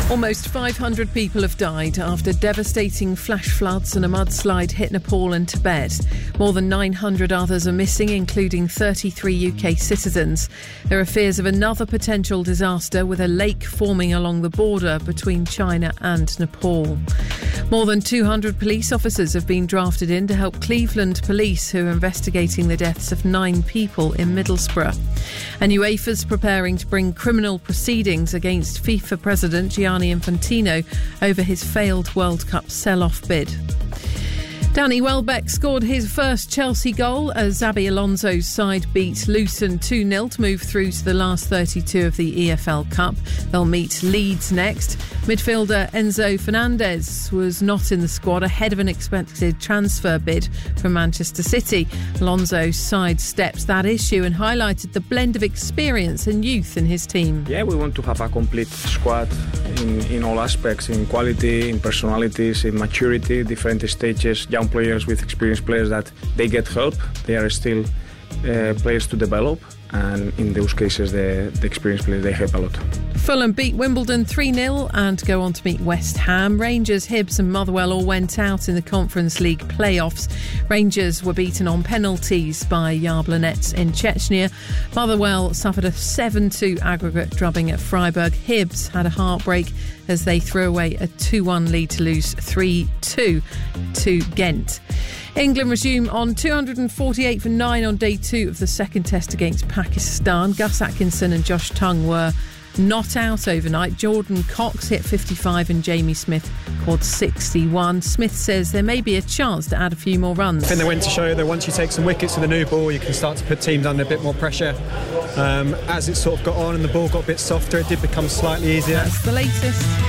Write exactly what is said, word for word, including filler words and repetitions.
Almost five hundred people have died after devastating flash floods and a mudslide hit Nepal and Tibet. More than nine hundred others are missing, including thirty-three U K citizens. There are fears of another potential disaster with a lake forming along the border between China and Nepal. More than two hundred police officers have been drafted in to help Cleveland police, who are investigating the deaths of nine people in Middlesbrough. And UEFA's preparing to bring criminal proceedings against FIFA President Gianni Infantino over his failed World Cup sell-off bid. Danny Welbeck scored his first Chelsea goal as Xabi Alonso's side beat Luton two nil to move through to the last thirty-two of the E F L Cup. They'll meet Leeds next. Midfielder Enzo Fernandez was not in the squad ahead of an expected transfer bid from Manchester City. Alonso's side stepped that issue and highlighted the blend of experience and youth in his team. Yeah, we want to have a complete squad in, in all aspects, in quality, in personalities, in maturity, different stages, young players with experienced players that they get help. They are still uh, players to develop, and in those cases the, the experienced players, they help a lot. Fulham beat Wimbledon three nil and go on to meet West Ham. Rangers, Hibs and Motherwell all went out in the Conference League playoffs. Rangers were beaten on penalties by Yablonets in Chechnya. Motherwell suffered a seven two aggregate drubbing at Freiburg. Hibs had a heartbreak as they threw away a two one lead to lose three two to Ghent. England resume on two hundred forty-eight for nine on day two of the second test against Pakistan. Gus Atkinson and Josh Tongue were not out overnight. Jordan Cox hit fifty-five and Jamie Smith scored sixty-one. Smith says there may be a chance to add a few more runs. I think they went to show that once you take some wickets with the new ball, you can start to put teams under a bit more pressure. Um, as it sort of got on and the ball got a bit softer, it did become slightly easier. That's the latest.